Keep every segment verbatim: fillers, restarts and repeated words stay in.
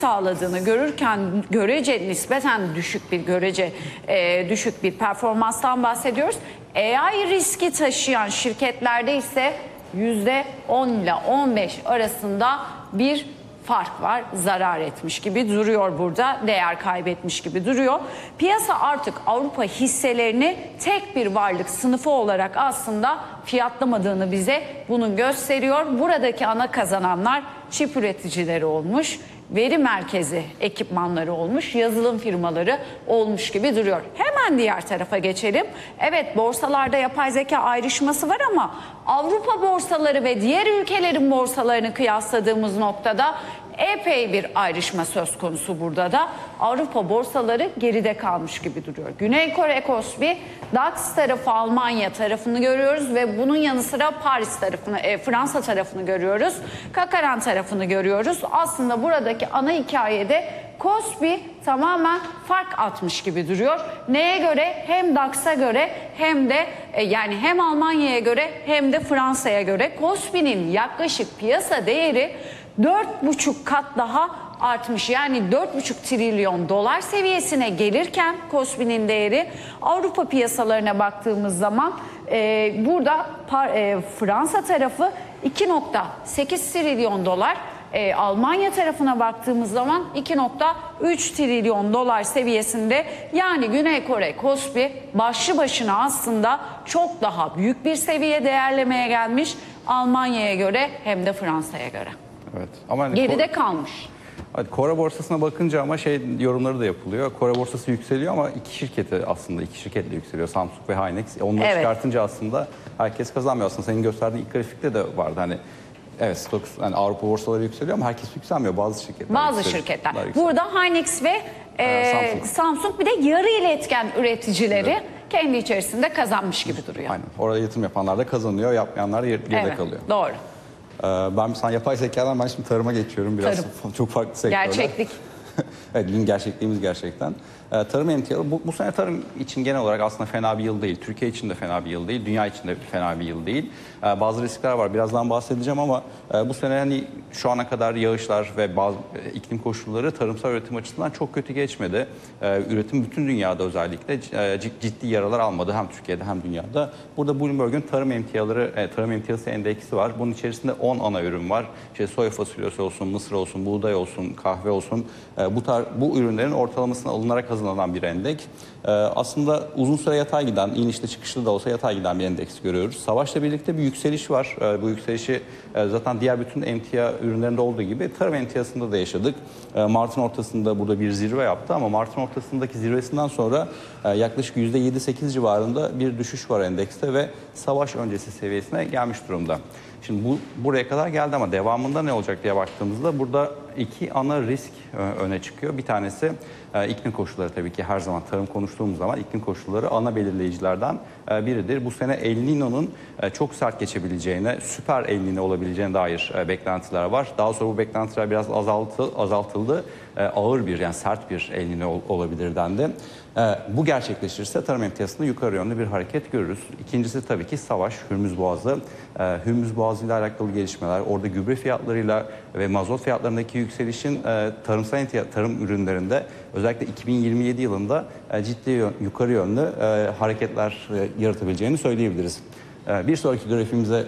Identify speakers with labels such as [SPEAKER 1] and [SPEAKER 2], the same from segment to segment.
[SPEAKER 1] sağladığını görürken görece nispeten düşük bir görece e, düşük bir performanstan bahsediyoruz. A I riski taşıyan şirketlerde ise yüzde on ile on beş arasında bir fark var. Zarar etmiş gibi duruyor burada. Değer kaybetmiş gibi duruyor. Piyasa artık Avrupa hisselerini tek bir varlık sınıfı olarak aslında fiyatlamadığını bize bunu gösteriyor. Buradaki ana kazananlar çip üreticileri olmuş, veri merkezi ekipmanları olmuş, yazılım firmaları olmuş gibi duruyor. Hemen diğer tarafa geçelim. Evet, borsalarda yapay zeka ayrışması var ama Avrupa borsaları ve diğer ülkelerin borsalarını kıyasladığımız noktada epey bir ayrışma söz konusu burada da. Avrupa borsaları geride kalmış gibi duruyor. Güney Kore Kospi, DAX tarafı Almanya tarafını görüyoruz ve bunun yanı sıra Paris tarafını, e, Fransa tarafını görüyoruz. Kakaran tarafını görüyoruz. Aslında buradaki ana hikayede Kospi tamamen fark atmış gibi duruyor. Neye göre? Hem DAX'a göre hem de e, yani hem Almanya'ya göre hem de Fransa'ya göre. Kospi'nin yaklaşık piyasa değeri dört buçuk kat daha artmış. Yani dört buçuk trilyon dolar seviyesine gelirken Kospi'nin değeri, Avrupa piyasalarına baktığımız zaman e, burada e, Fransa tarafı iki nokta sekiz trilyon dolar, e, Almanya tarafına baktığımız zaman iki nokta üç trilyon dolar seviyesinde. Yani Güney Kore Kospi başlı başına aslında çok daha büyük bir seviye değerlemeye gelmiş Almanya'ya göre hem de Fransa'ya göre.
[SPEAKER 2] Evet. Ama hani
[SPEAKER 1] geride
[SPEAKER 2] Kore,
[SPEAKER 1] kalmış.
[SPEAKER 2] Kore borsasına bakınca ama şey yorumları da yapılıyor. Kore borsası yükseliyor ama iki şirketi aslında iki şirketle yükseliyor. Samsung ve Hynix. Onları evet. çıkartınca aslında herkes kazanmıyor. Aslında senin gösterdiğin ilk grafikte de vardı. Hani evet, Stoxx, yani Avrupa borsaları yükseliyor ama herkes yükselmiyor. Bazı şirketler
[SPEAKER 1] Bazı
[SPEAKER 2] yükseliyor.
[SPEAKER 1] şirketler. Burada Hynix ve e, Samsung. Samsung bir de yarı iletken üreticileri evet. kendi içerisinde kazanmış gibi duruyor.
[SPEAKER 2] Aynen. Orada yatırım yapanlar da kazanıyor, yapmayanlar geride evet, kalıyor.
[SPEAKER 1] Doğru.
[SPEAKER 2] Ben sen yapay zekadan ben şimdi tarıma geçiyorum. Biraz Tarım. çok farklı sektörler.
[SPEAKER 1] Gerçeklik.
[SPEAKER 2] Evet, bizim gerçekliğimiz gerçekten. Tarım emtialı, bu, bu sene tarım için genel olarak aslında fena bir yıl değil. Türkiye için de fena bir yıl değil, dünya için de fena bir yıl değil. Bazı riskler var, birazdan bahsedeceğim ama bu sene hani şu ana kadar yağışlar ve bazı iklim koşulları tarımsal üretim açısından çok kötü geçmedi. Üretim bütün dünyada özellikle ciddi yaralar almadı, hem Türkiye'de hem dünyada. Burada Bloomberg'un tarım emtiaları, tarım emtiası endeksi var. Bunun içerisinde on ana ürün var. İşte soya fasulyesi olsun, mısır olsun, buğday olsun, kahve olsun. Bu tar bu ürünlerin ortalamasına alınarak hazırlanan bir endeks. Ee, aslında uzun süre yatay giden, inişli çıkışlı da olsa yatay giden bir endeks görüyoruz. Savaşla birlikte bir yükseliş var. Ee, bu yükselişi e, zaten diğer bütün emtia ürünlerinde olduğu gibi tarım emtiasında da yaşadık. Ee, Mart'ın ortasında burada bir zirve yaptı ama Mart'ın ortasındaki zirvesinden sonra e, yaklaşık yüzde yedi sekiz civarında bir düşüş var endekste ve savaş öncesi seviyesine gelmiş durumda. Şimdi bu buraya kadar geldi ama devamında ne olacak diye baktığımızda burada iki ana risk öne çıkıyor. Bir tanesi e, iklim koşulları, tabii ki her zaman tarım konuştuğumuz zaman iklim koşulları ana belirleyicilerden e, biridir. Bu sene El Niño'nun e, çok sert geçebileceğine, süper El Niño olabileceğine dair e, beklentiler var. Daha sonra bu beklentiler biraz azaltı, azaltıldı. E, ağır bir, yani sert bir El Niño ol, olabilir dendi. E, bu gerçekleşirse tarım emtiasında yukarı yönlü bir hareket görürüz. İkincisi tabii ki savaş, Hürmüz Boğazı. E, Hürmüz Boğazı ile alakalı gelişmeler, orada gübre fiyatlarıyla ve mazot fiyatlarındaki yükselişin e, tarımsal tarım ürünlerinde özellikle iki bin yirmi yedi yılında e, ciddi yön, yukarı yönlü e, hareketler e, yaratabileceğini söyleyebiliriz. E, bir sonraki grafiğimize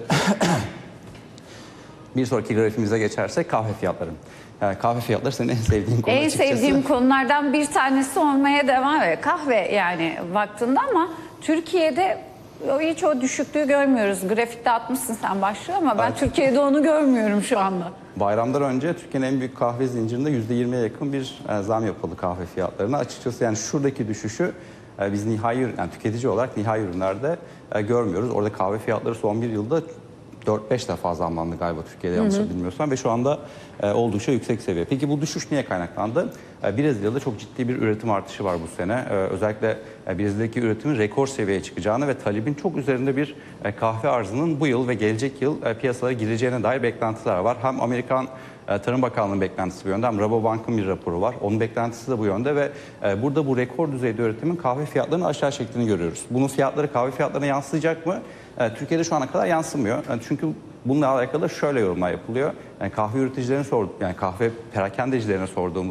[SPEAKER 2] bir sonraki grafiğimize geçersek kahve fiyatları. Yani kahve fiyatları senin en sevdiğin konu
[SPEAKER 1] En
[SPEAKER 2] açıkçası.
[SPEAKER 1] sevdiğim konulardan bir tanesi olmaya devam ediyor. Kahve yani vaktinde ama Türkiye'de hiç o düşüklüğü görmüyoruz. Grafikte atmışsın sen başlığı ama ben evet. Türkiye'de onu görmüyorum şu anda.
[SPEAKER 2] Bayramdan önce Türkiye'nin en büyük kahve zincirinde yüzde yirmiye yakın bir zam yapıldı kahve fiyatlarına. Açıkçası yani şuradaki düşüşü biz nihai, yani tüketici olarak nihai ürünlerde görmüyoruz. Orada kahve fiyatları son bir yılda dört beş defa zamlandı galiba Türkiye'de, yanlış bilmiyorsam, ve şu anda e, oldukça yüksek seviye. Peki bu düşüş niye kaynaklandı? E, Brezilya'da çok ciddi bir üretim artışı var bu sene. E, özellikle e, Brezilya'daki üretimin rekor seviyeye çıkacağını ve talebin çok üzerinde bir e, kahve arzının bu yıl ve gelecek yıl e, piyasalara gireceğine dair beklentiler var. Hem Amerikan e, Tarım Bakanlığı'nın beklentisi bu yönde, hem Rabobank'ın bir raporu var. Onun beklentisi de bu yönde ve e, burada bu rekor düzeyde üretimin kahve fiyatlarının aşağı çektiğini görüyoruz. Bunun fiyatları kahve fiyatlarına yansıyacak mı? Türkiye'de şu ana kadar yansımıyor. Çünkü Bununla alakalı şöyle yorumlar yapılıyor. Yani kahve üreticilerine sorduk, yani kahve perakendecilerine sorduğumuz